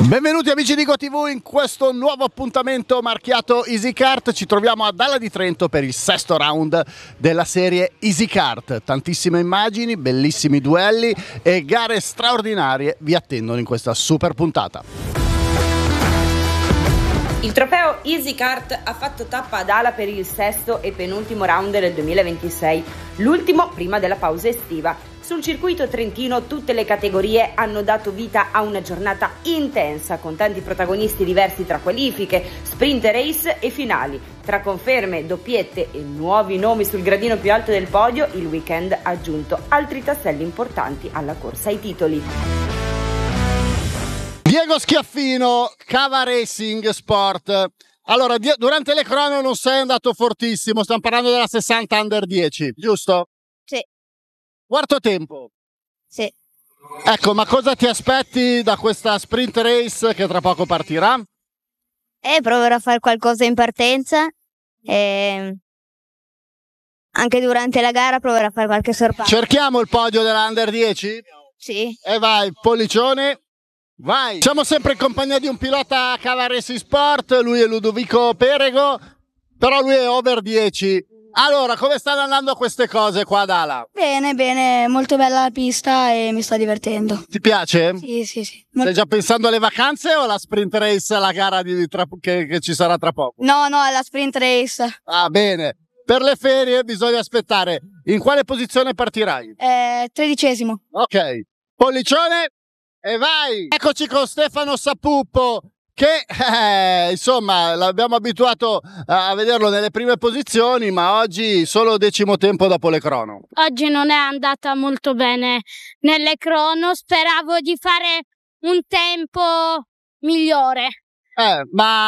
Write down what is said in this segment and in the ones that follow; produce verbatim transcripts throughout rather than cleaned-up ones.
Benvenuti amici di GoTV in questo nuovo appuntamento marchiato Easy Kart. Ci troviamo a Dalla di Trento per il sesto round della serie Easy Kart. Tantissime immagini, bellissimi duelli e gare straordinarie vi attendono in questa super puntata. Il trofeo Easy Kart ha fatto tappa ad Ala per il sesto e penultimo round del duemilaventisei, l'ultimo prima della pausa estiva. Sul circuito trentino tutte le categorie hanno dato vita a una giornata intensa con tanti protagonisti diversi tra qualifiche, sprint race e finali. Tra conferme, doppiette e nuovi nomi sul gradino più alto del podio, il weekend ha aggiunto altri tasselli importanti alla corsa ai titoli. Diego Schiaffino, Cava Racing Sport. Allora, durante le crono non sei andato fortissimo, stiamo parlando della sessanta under dieci, giusto? Sì. Quarto tempo. Sì. Ecco, ma cosa ti aspetti da questa sprint race che tra poco partirà? E proverò a fare qualcosa in partenza e anche durante la gara proverò a fare qualche sorpasso. Cerchiamo il podio della under dieci? Sì. E vai, pollicione. Vai! Siamo sempre in compagnia di un pilota Cava Racing Sport, lui è Ludovico Perego, però lui è over dieci. Allora, come stanno andando queste cose qua ad Ala? Bene, bene, molto bella la pista e mi sto divertendo. Ti piace? Sì, sì, sì. Stai già pensando alle vacanze o alla sprint race, alla gara di tra, che, che ci sarà tra poco? No, no, alla sprint race. Ah, bene. Per le ferie bisogna aspettare. In quale posizione partirai? Eh, tredicesimo. Ok. Pollicione e vai! Eccoci con Stefano Sapuppo, che eh, insomma l'abbiamo abituato a vederlo nelle prime posizioni, ma oggi solo decimo tempo dopo le crono. Oggi non è andata molto bene nelle crono, speravo di fare un tempo migliore. Eh,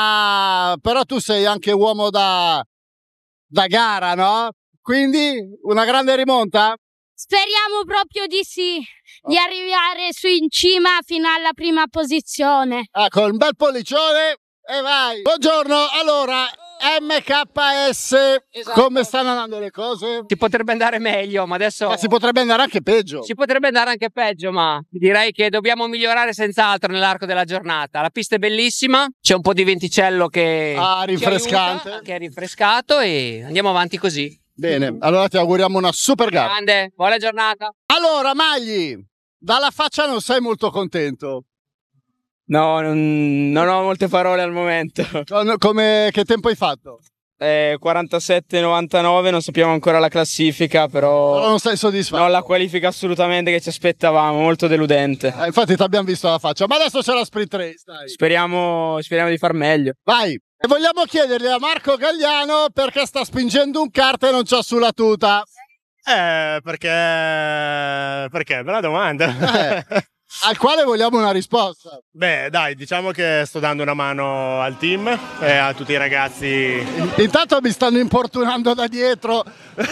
ma però tu sei anche uomo da, da gara, no? Quindi una grande rimonta? Speriamo proprio di sì, di arrivare su in cima fino alla prima posizione. Ecco, un bel pollicione e vai! Buongiorno, allora M K S, esatto. Come stanno andando le cose? Si potrebbe andare meglio, ma adesso... Ma si potrebbe andare anche peggio. Si potrebbe andare anche peggio, ma direi che dobbiamo migliorare senz'altro nell'arco della giornata. La pista è bellissima, c'è un po' di venticello che... Ah, rinfrescante. Aiuta, che è rinfrescato e andiamo avanti così. Bene, allora ti auguriamo una super gara. Grande, buona giornata. Allora, Magli, dalla faccia non sei molto contento. No, non, non ho molte parole al momento. Come, che tempo hai fatto? Eh, quarantasette novantanove, non sappiamo ancora la classifica, però... Però non sei soddisfatto? No, la qualifica assolutamente che ci aspettavamo, molto deludente. Eh, infatti ti abbiamo visto la faccia, ma adesso c'è la sprint race, dai. Speriamo, speriamo di far meglio. Vai! E vogliamo chiedergli a Marco Gagliano perché sta spingendo un kart e non c'ha sulla tuta. Eh, perché... Perché? Bella domanda. Eh, al quale vogliamo una risposta. Beh, dai, diciamo che sto dando una mano al team e a tutti i ragazzi. Intanto mi stanno importunando da dietro.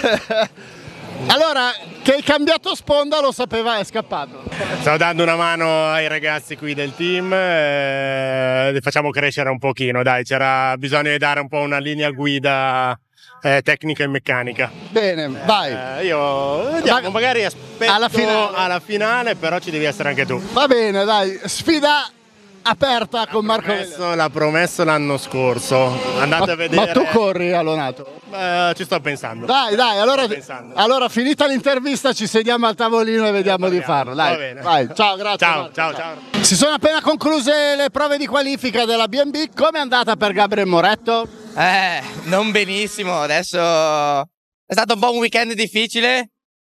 Allora, che hai cambiato sponda lo sapeva, è scappato. Sto dando una mano ai ragazzi qui del team, eh, li facciamo crescere un pochino, dai, c'era bisogno di dare un po' una linea guida eh, tecnica e meccanica. Bene, vai. Eh, io vediamo, Ma... magari aspetto alla finale. alla finale, però ci devi essere anche tu. Va bene, dai, sfida aperta con Marco Gagliano. L'ha promesso l'anno scorso, andate ma, a vedere. Ma tu corri a Lonato? Eh, ci sto pensando. Dai, dai, allora, pensando. allora finita l'intervista ci sediamo al tavolino e vediamo eh, di farlo. Dai, va bene. vai. Ciao, grazie. Ciao, Marco, ciao, ciao, ciao. Si sono appena concluse le prove di qualifica della B and B. Come è andata per Gabriel Moretto? Eh, non benissimo. Adesso è stato un po' un weekend difficile.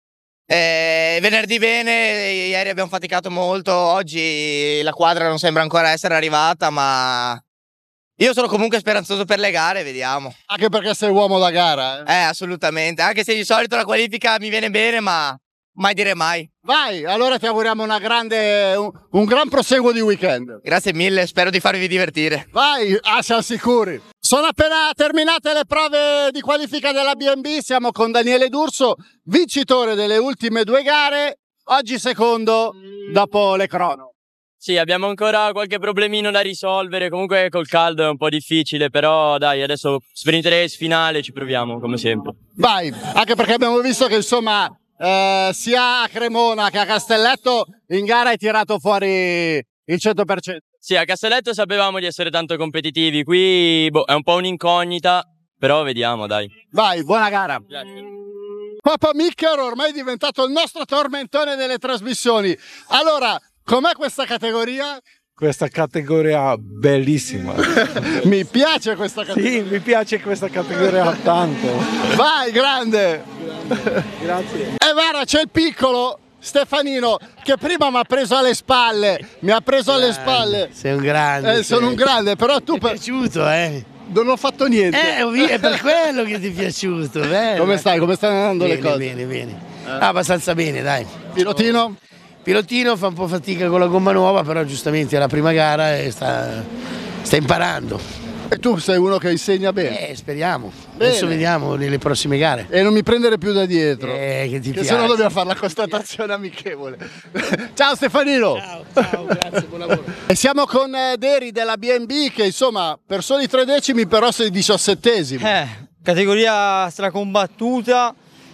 Eh, venerdì bene, ieri abbiamo faticato molto, oggi la quadra non sembra ancora essere arrivata, ma io sono comunque speranzoso per le gare, vediamo. Anche perché sei uomo da gara, eh? Eh, assolutamente, anche se di solito la qualifica mi viene bene, ma mai dire mai. Vai, allora ti auguriamo una grande, un, un gran proseguo di weekend. Grazie mille, spero di farvi divertire. Vai, ah, siamo sicuri. Sono appena terminate le prove di qualifica della B and B, siamo con Daniele D'Urso, vincitore delle ultime due gare, oggi secondo dopo le crono. Sì, abbiamo ancora qualche problemino da risolvere, comunque col caldo è un po' difficile, però dai, adesso sprint race finale, ci proviamo come sempre. Vai, anche perché abbiamo visto che insomma eh, sia a Cremona che a Castelletto in gara hai tirato fuori Il cento per cento. Sì, a Castelletto sapevamo di essere tanto competitivi, qui boh, è un po' un'incognita, però vediamo, dai. Vai, buona gara. Grazie. Papa Micker ormai è diventato il nostro tormentone delle trasmissioni. Allora, com'è questa categoria? Questa categoria bellissima. Mi piace questa categoria. Sì, mi piace questa categoria tanto. Vai, grande. Grazie. E guarda, c'è il piccolo Stefanino che prima mi ha preso alle spalle. Mi ha preso grande. alle spalle. Sei un grande. Eh, sono un grande, però tu... Ti è piaciuto, eh? Non ho fatto niente. Eh, è per quello che ti è piaciuto, bello. Come stai? Come stanno andando bene, le cose? Bene, bene. Eh. Ah, abbastanza bene, dai. Pilotino? Pilotino fa un po' fatica con la gomma nuova, però giustamente è la prima gara e sta, sta imparando. E tu sei uno che insegna bene? Eh, speriamo. Bene. Adesso vediamo nelle prossime gare. E non mi prendere più da dietro. Eh, che ti che piace. se no dobbiamo fare la constatazione amichevole. Ciao Stefanino! Ciao, ciao, grazie, buon lavoro. E siamo con eh, Deri della B and B che insomma per soli tre decimi però sei diciassettesimo. Eh, categoria stracombattuta,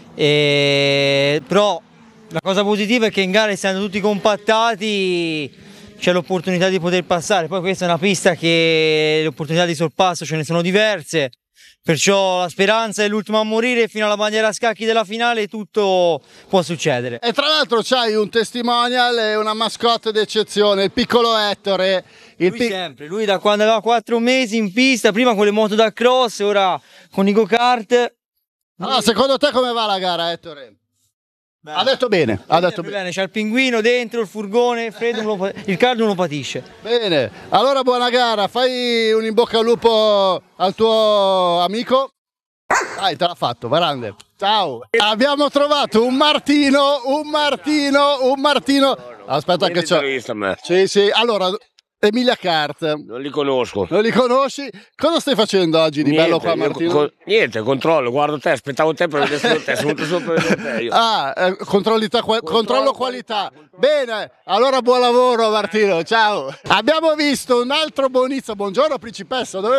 e... però la cosa positiva è che in gara, essendo tutti compattati, c'è l'opportunità di poter passare. Poi questa è una pista che le opportunità di sorpasso ce ne sono diverse, perciò la speranza è l'ultima a morire. Fino alla bandiera a scacchi della finale tutto può succedere. E tra l'altro c'hai un testimonial e una mascotte d'eccezione, il piccolo Ettore. Il lui pic sempre, lui da quando aveva quattro mesi in pista, prima con le moto da cross, ora con i go-kart. Allora, secondo te come va la gara, Ettore? Beh, ha detto bene, ha detto bene. bene. C'è il pinguino dentro, il furgone, freddo, non lo, il caldo non lo patisce. Bene, allora buona gara, fai un in bocca al lupo al tuo amico. Dai, te l'ha fatto, grande. Ciao. Abbiamo trovato un Martino, un Martino, un Martino. Aspetta che c'è. Sì, sì, allora... Emilia Kart. Non li conosco. Non li conosci? Cosa stai facendo oggi di niente, bello qua, Martino? Co niente, controllo, guardo te, aspettavo te per vedere solo te, sono venuto solo per vedere te io. Ah, eh, controllo, controllo qualità. Bene, allora buon lavoro Martino, ciao. Abbiamo visto un altro Bonizza, buongiorno principessa, dove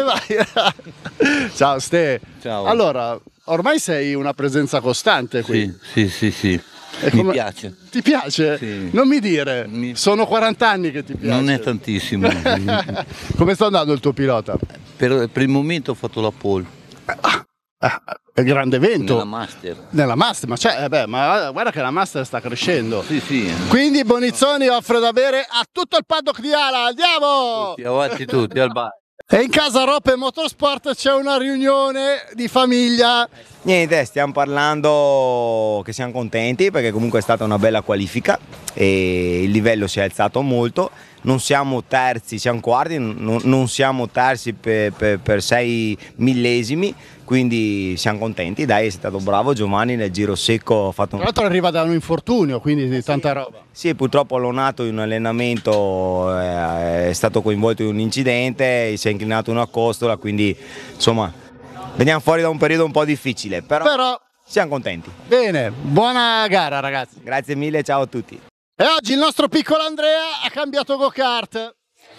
vai? Ciao Ste. Ciao. Allora, ormai sei una presenza costante qui. Sì, sì, sì, sì. E mi come... piace. Ti piace? Sì. Non mi dire, mi... sono quaranta anni che ti piace. Non è tantissimo. Come sta andando il tuo pilota? Per, per il momento ho fatto la pole. Ah, ah, è un grande evento. Nella Master. Nella Master, ma, cioè, eh beh, ma guarda che la Master sta crescendo. Sì, sì. Quindi Bonizzoni offre da bere a tutto il paddock di Ala. Andiamo! Tutti, avanti tutti, al bar. E in casa Roppe Motorsport c'è una riunione di famiglia. Niente, stiamo parlando che siamo contenti perché comunque è stata una bella qualifica e il livello si è alzato molto. Non siamo terzi, siamo quarti, non, non siamo terzi per, per, per sei millesimi, quindi siamo contenti. Dai, è stato bravo Giovanni nel giro secco. Ha fatto un... Tra l'altro arriva da un infortunio, quindi di tanta roba. Sì, purtroppo l'ho nato in un allenamento, eh, è stato coinvolto in un incidente, si è inclinato una costola, quindi insomma veniamo fuori da un periodo un po' difficile, però, però siamo contenti. Bene, buona gara ragazzi. Grazie mille, ciao a tutti. E oggi il nostro piccolo Andrea ha cambiato go-kart.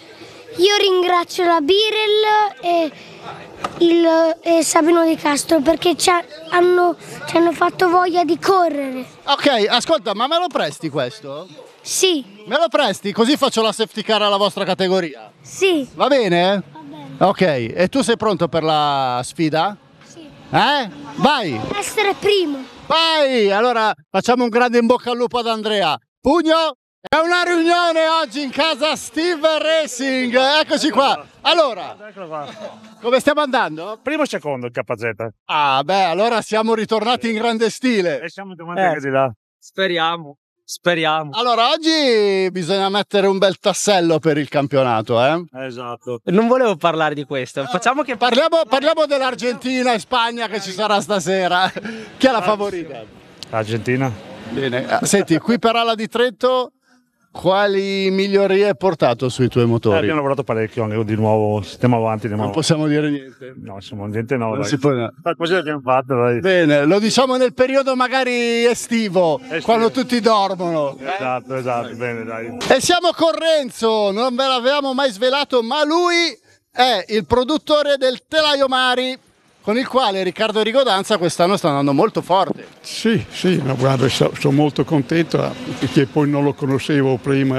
Io ringrazio la Birel e, il, e Sabino Di Castro perché ci hanno, ci hanno fatto voglia di correre. Ok, ascolta, ma me lo presti questo? Sì. Me lo presti? Così faccio la safety car alla vostra categoria? Sì. Va bene? Va bene. Ok, e tu sei pronto per la sfida? Sì. Eh? Vai! Essere primo. Vai! Allora facciamo un grande in bocca al lupo ad Andrea. Pugno! È una riunione oggi in casa Steve Racing, eccoci qua. Allora, come stiamo andando? Primo e secondo il K Z. Ah beh, allora siamo ritornati in grande stile. E siamo davanti eh, di là. Speriamo, speriamo. Allora, oggi bisogna mettere un bel tassello per il campionato, eh? Esatto. Non volevo parlare di questo, facciamo che... Parliamo, parliamo dell'Argentina e Spagna che ci sarà stasera. Chi è la favorita? Argentina. Bene, senti, qui per Ala di Trento quali migliorie hai portato sui tuoi motori? Eh, abbiamo lavorato parecchio, anche di nuovo, stiamo avanti. Non possiamo dire niente. No, insomma, niente no. Non dai. si può... Qualcosa abbiamo fatto, dai. Bene, lo diciamo nel periodo magari estivo, estivo. quando tutti dormono. Esatto, esatto, bene, dai. E siamo con Renzo, non ve l'avevamo mai svelato, ma lui è il produttore del Telaio Mari, con il quale Riccardo Rigodanza quest'anno sta andando molto forte. Sì, sì, ma guarda, sono molto contento perché poi non lo conoscevo prima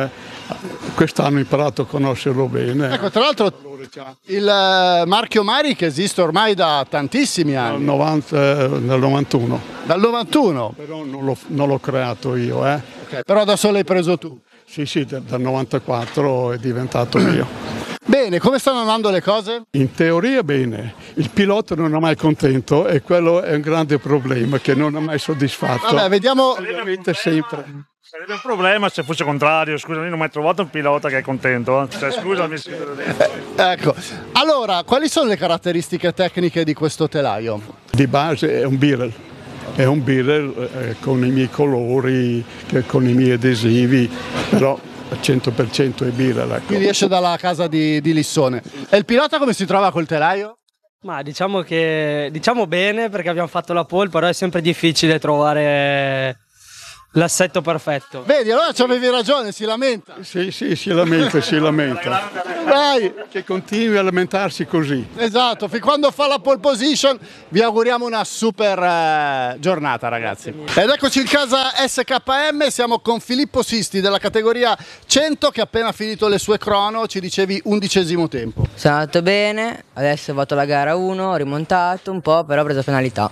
Quest'anno ho imparato a conoscerlo bene. Ecco, tra l'altro il eh, marchio Maric esiste ormai da tantissimi Nel, anni. novanta, nel novantuno. Dal novantuno? Però non l'ho, non l'ho creato io, eh. Okay, però adesso l'hai preso tu. Sì, sì, dal dal novantaquattro è diventato mio. Bene, come stanno andando le cose? In teoria bene, il pilota non è mai contento e quello è un grande problema che non è mai soddisfatto. Vabbè, vediamo. Ovviamente sempre. Sarebbe un problema se fosse contrario, scusa, io non ho mai trovato un pilota che è contento. eh. Cioè, scusami. Ecco, allora, quali sono le caratteristiche tecniche di questo telaio? Di base è un Birel, è un Birel eh, con i miei colori, che- con i miei adesivi, però al cento per cento è Birel. Ecco. Quindi esce dalla casa di, di Lissone. E il pilota come si trova col telaio? Ma diciamo che diciamo bene perché abbiamo fatto la pole, però è sempre difficile trovare l'assetto perfetto. Vedi, allora ci avevi ragione, si lamenta. Sì, sì, si lamenta, si lamenta. Dai! Che continui a lamentarsi così. Esatto, fin quando fa la pole position vi auguriamo una super eh, giornata, ragazzi. Ed eccoci in casa S K M, siamo con Filippo Sisti della categoria cento che ha appena finito le sue crono, ci dicevi undicesimo tempo. Sono andato bene, adesso ho fatto la gara uno, ho rimontato un po', però ho preso penalità.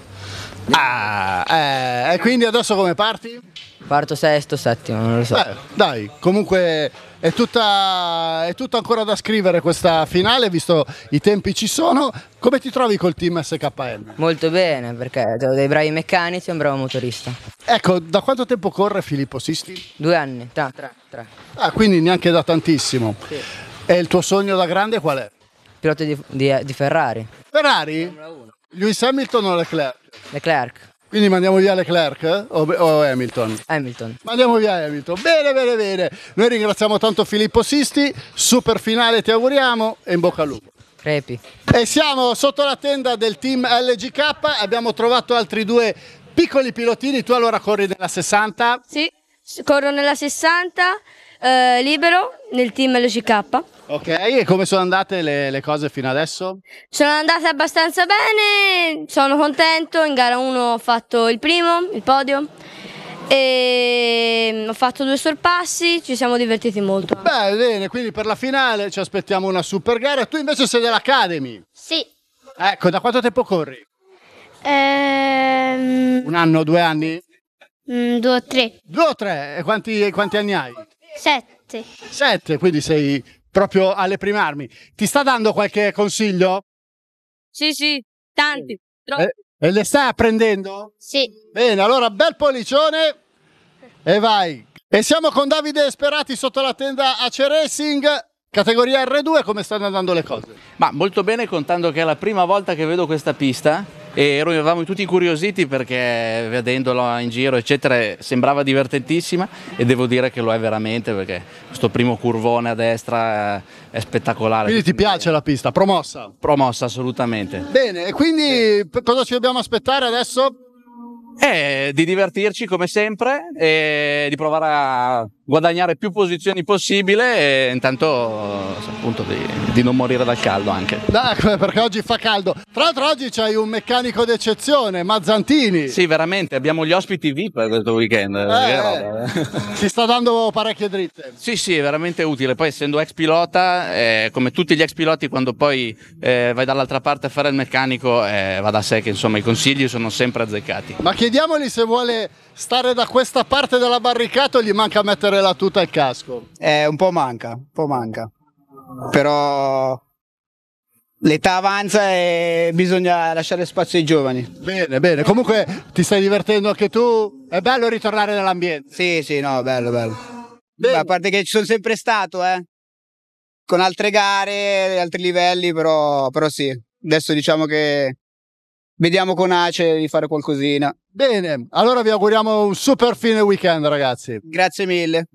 Ah, eh, e quindi adesso come parti? Parto sesto, settimo, non lo so. Beh, dai, comunque è tutta, è tutta ancora da scrivere questa finale, visto i tempi ci sono. Come ti trovi col team S K M? Molto bene, perché ho dei bravi meccanici e un bravo motorista. Ecco, da quanto tempo corre Filippo Sisti? Due anni, tre, tre, tre. Ah, quindi neanche da tantissimo. Sì. E il tuo sogno da grande qual è? Pilota di, di- di Ferrari. Ferrari? Lewis Hamilton o Leclerc? Leclerc. Quindi mandiamo via Leclerc eh? o, o Hamilton? Hamilton. Mandiamo via Hamilton. Bene, bene, bene. Noi ringraziamo tanto Filippo Sisti, super finale ti auguriamo e in bocca al lupo. Crepi. E siamo sotto la tenda del team L G K, abbiamo trovato altri due piccoli pilotini, tu allora corri nella sessanta? Sì, corro nella sessanta, eh, libero, nel team L G K. Ok, e come sono andate le, le cose fino adesso? Sono andate abbastanza bene, sono contento, in gara uno ho fatto il primo, il podio, e ho fatto due sorpassi, ci siamo divertiti molto. Beh, bene, quindi per la finale ci aspettiamo una super gara, tu invece sei dell'Academy. Sì. Ecco, da quanto tempo corri? Ehm, Un anno, due anni? mm, due o tre. Due o tre? E quanti, quanti anni hai? Sette. Sette, quindi sei proprio alle prime armi. Ti sta dando qualche consiglio? Sì, sì, tanti. Troppi. Eh, e le stai apprendendo? Sì. Bene, allora bel pollicione e vai. E siamo con Davide Sperati sotto la tenda A C Racing, categoria R due, come stanno andando le cose? Ma molto bene, contando che è la prima volta che vedo questa pista e eravamo tutti incuriositi perché vedendola in giro eccetera sembrava divertentissima e devo dire che lo è veramente perché questo primo curvone a destra è spettacolare. Quindi ti piace la pista, promossa? Promossa assolutamente. Bene, e quindi p- cosa ci dobbiamo aspettare adesso? Eh, di divertirci come sempre e di provare a guadagnare più posizioni possibile e intanto appunto di, di non morire dal caldo anche. Dai, perché oggi fa caldo. Tra l'altro oggi c'hai un meccanico d'eccezione, Mazzantini. Sì, veramente, abbiamo gli ospiti V I P questo weekend. Eh, che roba, eh. Ci sta dando parecchie dritte. Sì, sì, è veramente utile. Poi essendo ex pilota, eh, come tutti gli ex piloti, quando poi eh, vai dall'altra parte a fare il meccanico, eh, va da sé che insomma i consigli sono sempre azzeccati. Ma chiediamogli se vuole stare da questa parte della barricata o gli manca mettere la tuta e il casco. Eh, un po' manca, un po' manca. Però l'età avanza e bisogna lasciare spazio ai giovani. Bene, bene. Comunque ti stai divertendo anche tu? È bello ritornare nell'ambiente. Sì, sì, no, bello, bello. Beh, a parte che ci sono sempre stato, eh. Con altre gare, altri livelli, però, però sì. Adesso diciamo che vediamo con Ace di fare qualcosina. Bene, allora vi auguriamo un super fine weekend, ragazzi. Grazie mille.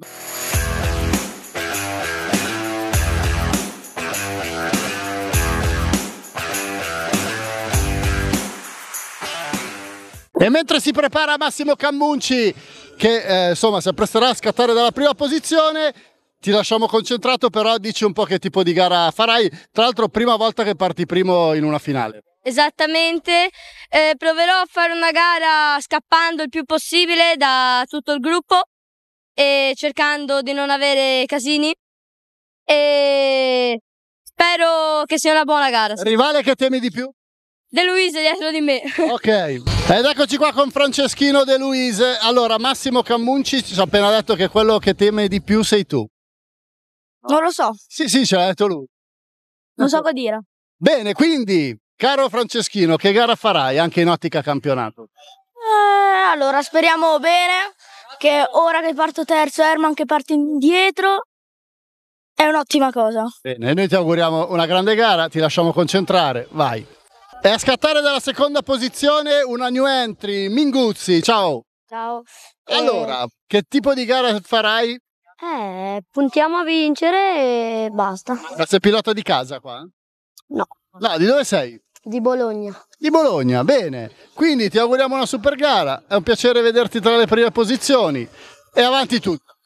E mentre si prepara Massimo Cammunci, che eh, insomma si appresterà a scattare dalla prima posizione, ti lasciamo concentrato, però dici un po' che tipo di gara farai. Tra l'altro prima volta che parti primo in una finale. Esattamente, eh, proverò a fare una gara scappando il più possibile da tutto il gruppo e cercando di non avere casini. E spero che sia una buona gara. Sì. Rivale che temi di più? De Luise dietro di me. Ok, ed eccoci qua con Franceschino De Luise. Allora, Massimo Cammunci ci ha appena detto che quello che teme di più sei tu. Non lo so. Sì, sì, ce l'ha detto lui. Non so cosa dire. Bene, quindi, caro Franceschino, che gara farai anche in ottica campionato? Eh, allora, speriamo bene, che ora che parto terzo, Herman che parte indietro, è un'ottima cosa. Bene, noi ti auguriamo una grande gara, ti lasciamo concentrare, vai. E a scattare dalla seconda posizione una new entry, Minguzzi, ciao. Ciao. Allora, che tipo di gara farai? Eh, puntiamo a vincere e basta. Sei pilota di casa qua? No. No, di dove sei? Di Bologna. Di Bologna, bene. Quindi ti auguriamo una super gara, è un piacere vederti tra le prime posizioni e avanti tutto.